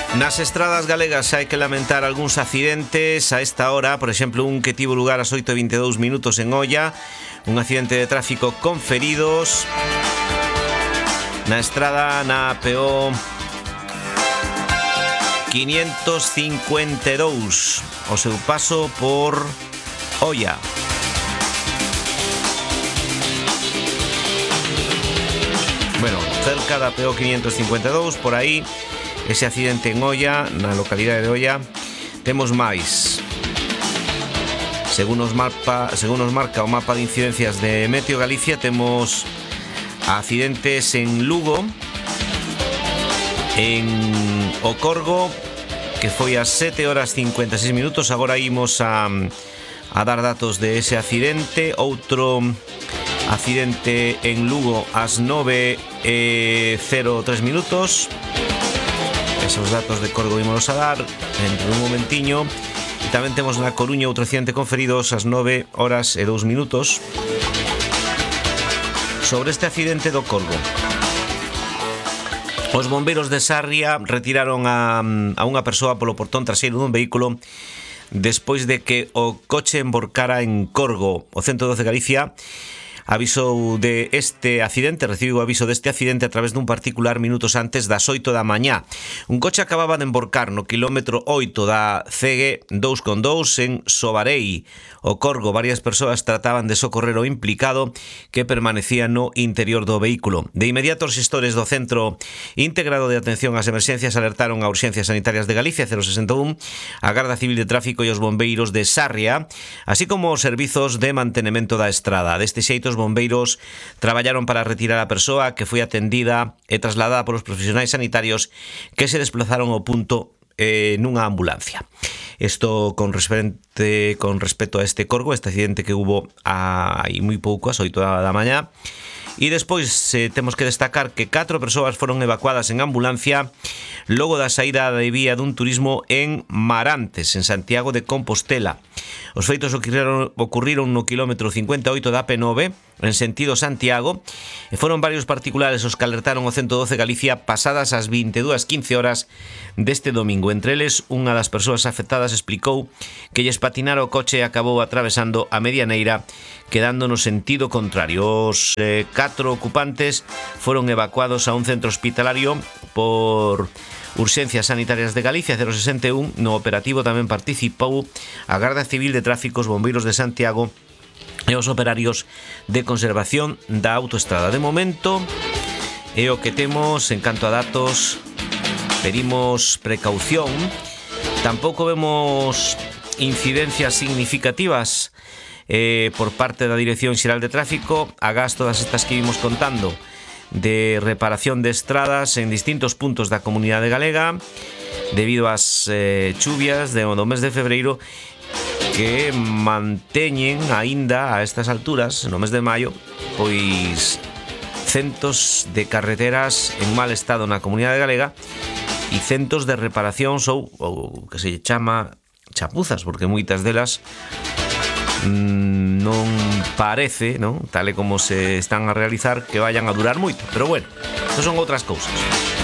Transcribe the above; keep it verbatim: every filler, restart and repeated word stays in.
Nas estradas galegas hai que lamentar algúns accidentes a esta hora, por exemplo, un que tivo lugar ás oito e vinte e dous minutos en Oia, un accidente de tráfico con feridos na estrada na P O quinientos cincuenta e dous, o seu paso por Oia. Bueno, cerca da P O quinientos cincuenta e dous, por aí, ese accidente en Oia, na localidade de Oia. Temos máis. Según os mapa, según os marca o mapa de incidencias de Meteo Galicia, temos accidentes en Lugo, en O Corgo, que foi ás sete horas cincuenta e seis minutos. Agora imos a, a dar datos de ese accidente. Outro accidente en Lugo ás nove e cero tres minutos. Esos datos de Corgo ímonos a dar dentro dun momentiño. E tamén temos na Coruña outro accidente con feridos ás nove horas e dous minutos. Sobre este accidente do Corgo, os bombeiros de Sarria retiraron a, a unha persoa polo portón traseiro dun vehículo despois de que o coche emborcara en Corgo. O ciento doce Galicia avisou de este accidente, recibiu o aviso deste accidente a través dun particular minutos antes das oito da mañá. Un coche acababa de emborcar no quilómetro oito da C G dous con dous en Sobarei, O Corgo. Varias persoas trataban de socorrer o implicado, que permanecía no interior do vehículo. De inmediato, os xestores do Centro Integrado de Atención ás Emerxencias alertaron a Urxencias Sanitarias de Galicia cero sesenta e un, a Garda Civil de Tráfico e os bombeiros de Sarria, así como os servizos de mantenemento da estrada. Deste xeito, os bombeiros traballaron para retirar a persoa, que foi atendida e trasladada polos profesionais sanitarios, que se desplazaron ao punto eh, nunha ambulancia. Isto con referente con respecto a este Corgo, este accidente que hubo aí moi pouco, ás oito da mañá. E despois eh, temos que destacar que catro persoas foron evacuadas en ambulancia logo da saída de vía dun turismo en Marantes, en Santiago de Compostela. Os feitos ocurriron, ocurriron no quilómetro cincuenta e oito da P nove, en sentido Santiago, e foron varios particulares os que alertaron o ciento doce Galicia pasadas as vinte e dúas quince horas deste domingo. Entre eles, unha das persoas afectadas explicou que lles patinara o coche e acabou atravesando a medianeira, quedando no sentido contrario. Os eh, catro ocupantes foron evacuados a un centro hospitalario por Urxencias Sanitarias de Galicia cero sesenta e un. No operativo tamén participou a Garda Civil de Tráfico, os bombeiros de Santiago e os operarios de conservación da autoestrada. De momento é o que temos en canto a datos. Pedimos precaución. Tampouco vemos incidencias significativas eh, por parte da Dirección Xeral de Tráfico, agás todas estas que vimos contando de reparación de estradas en distintos puntos da comunidade galega debido ás eh, chuvias de, do mes de febreiro, que manteñen aínda a estas alturas, no mes de maio, pois centos de carreteras en mal estado na comunidade galega e centos de reparacións ou, ou que se chama chapuzas, porque moitas delas non parece, non, tal e como se están a realizar, que vayan a durar moito, pero bueno, isto son outras cousas.